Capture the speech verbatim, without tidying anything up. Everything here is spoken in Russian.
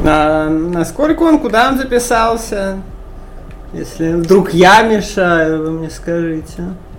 А насколько он, куда он записался? Если вдруг я мешаю, вы мне скажите.